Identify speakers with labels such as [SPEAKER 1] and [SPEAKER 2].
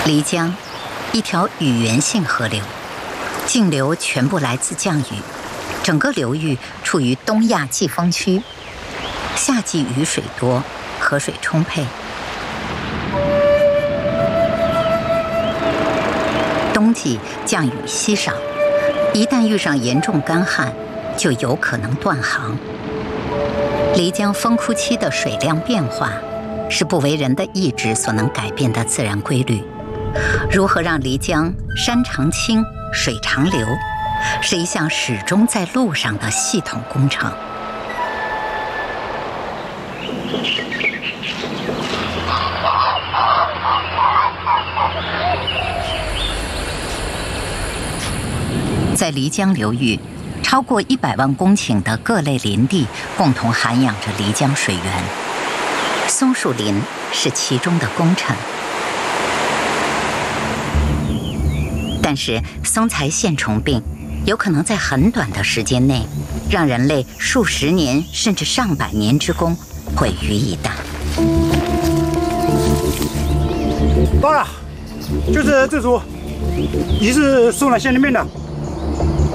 [SPEAKER 1] 漓江，一条语源性河流，径流全部来自降雨，整个流域处于东亚季风区，夏季雨水多，河水充沛。冬季降雨稀少，一旦遇上严重干旱，就有可能断航。漓江丰枯期的水量变化，是不为人的意志所能改变的自然规律。如何让漓江山常青、水常流，是一项始终在路上的系统工程。在漓江流域，超过100万公顷的各类林地共同涵养着漓江水源，松树林是其中的功臣。但是松材线虫病有可能在很短的时间内，让人类数十年甚至上百年之功毁于一旦。
[SPEAKER 2] 到了，就是这株，你是送来县里面的。